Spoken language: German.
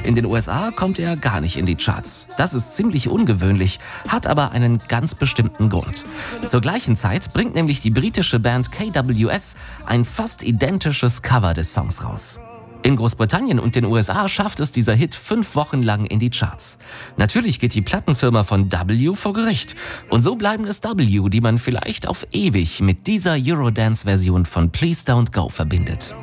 In den USA kommt er gar nicht in die Charts. Das ist ziemlich ungewöhnlich, hat aber einen ganz bestimmten Grund. Zur gleichen Zeit bringt nämlich die britische Band KWS ein fast identisches Cover des Songs raus. In Großbritannien und den USA schafft es dieser Hit 5 Wochen lang in die Charts. Natürlich geht die Plattenfirma von W vor Gericht. Und so bleiben es W, die man vielleicht auf ewig mit dieser Eurodance-Version von Please Don't Go verbindet.